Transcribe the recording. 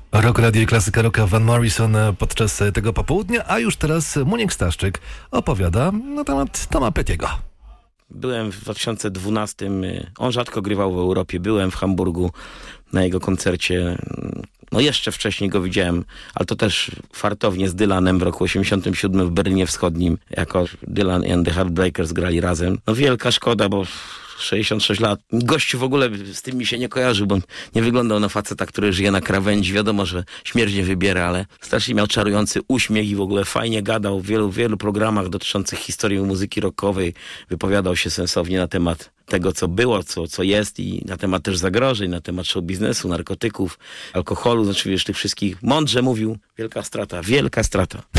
Rock Radio i klasyka rocka Van Morrison podczas tego popołudnia, a już teraz Muniek Staszczyk opowiada na temat Toma Petty'ego. Byłem w 2012, on rzadko grywał w Europie, byłem w Hamburgu na jego koncercie. No jeszcze wcześniej go widziałem, ale to też fartownie z Dylanem w roku 87 w Berlinie Wschodnim, jako Dylan and the Heartbreakers grali razem. No wielka szkoda, bo 66 lat. Gościu w ogóle z tym mi się nie kojarzył, bo nie wyglądał na faceta, który żyje na krawędzi. Wiadomo, że śmierć nie wybiera, ale strasznie miał czarujący uśmiech i w ogóle fajnie gadał w wielu programach dotyczących historii muzyki rockowej. Wypowiadał się sensownie na temat tego, co było, co jest i na temat też zagrożeń, na temat show biznesu, narkotyków, alkoholu, znaczy wiesz, tych wszystkich. Mądrze mówił. Wielka strata, wielka strata.